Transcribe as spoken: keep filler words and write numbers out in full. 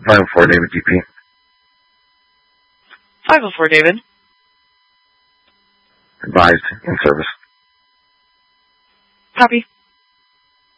five oh four, David D P. five oh four, David. Advised, in service. Copy.